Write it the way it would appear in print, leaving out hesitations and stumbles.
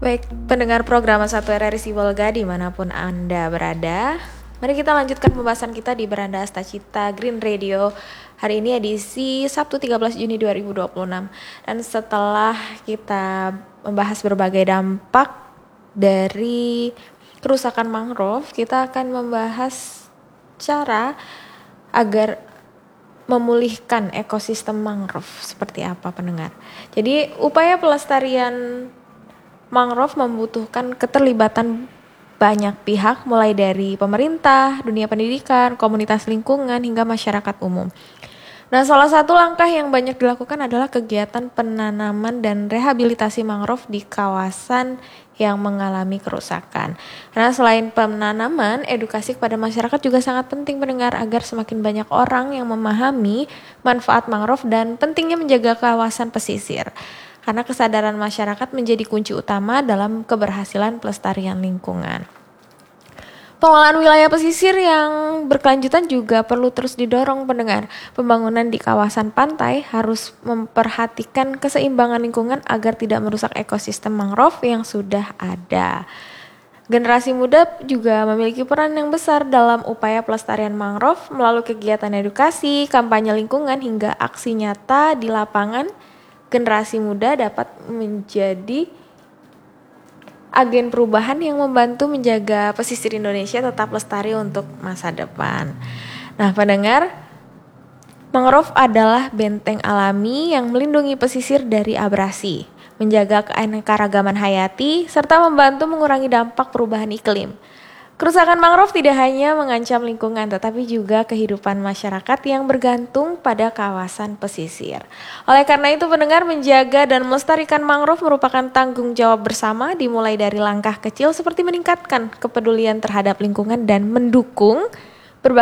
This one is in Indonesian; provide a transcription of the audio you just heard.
Baik, pendengar program 1 RRI Sibolga dimanapun Anda berada, mari kita lanjutkan pembahasan kita di Beranda Astacita Green Radio. Hari ini edisi Sabtu 13 Juni 2026. Dan setelah kita membahas berbagai dampak dari kerusakan mangrove, kita akan membahas cara agar memulihkan ekosistem mangrove seperti apa, pendengar. Jadi upaya pelestarian mangrove membutuhkan keterlibatan banyak pihak, mulai dari pemerintah, dunia pendidikan, komunitas lingkungan, hingga masyarakat umum. Nah, salah satu langkah yang banyak dilakukan adalah kegiatan penanaman dan rehabilitasi mangrove di kawasan yang mengalami kerusakan. Karena selain penanaman, edukasi kepada masyarakat juga sangat penting, pendengar, agar semakin banyak orang yang memahami manfaat mangrove dan pentingnya menjaga kawasan pesisir. Karena kesadaran masyarakat menjadi kunci utama dalam keberhasilan pelestarian lingkungan. Pengelolaan wilayah pesisir yang berkelanjutan juga perlu terus didorong, pendengar. Pembangunan di kawasan pantai harus memperhatikan keseimbangan lingkungan agar tidak merusak ekosistem mangrove yang sudah ada. Generasi muda juga memiliki peran yang besar dalam upaya pelestarian mangrove melalui kegiatan edukasi, kampanye lingkungan, hingga aksi nyata di lapangan. Generasi muda dapat menjadi agen perubahan yang membantu menjaga pesisir Indonesia tetap lestari untuk masa depan. Nah, pendengar, mangrove adalah benteng alami yang melindungi pesisir dari abrasi, menjaga keanekaragaman hayati, serta membantu mengurangi dampak perubahan iklim. Kerusakan mangrove tidak hanya mengancam lingkungan, tetapi juga kehidupan masyarakat yang bergantung pada kawasan pesisir. Oleh karena itu, pendengar, menjaga dan melestarikan mangrove merupakan tanggung jawab bersama, dimulai dari langkah kecil seperti meningkatkan kepedulian terhadap lingkungan dan mendukung